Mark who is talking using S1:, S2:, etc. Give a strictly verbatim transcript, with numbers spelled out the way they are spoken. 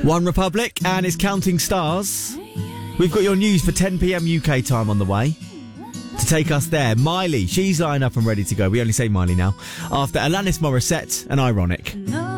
S1: One Republic and it's Counting Stars. We've got your news for ten p.m. U K time on the way to take us there. Miley, she's lined up and ready to go. We only say Miley now. After Alanis Morissette and Ironic.
S2: No.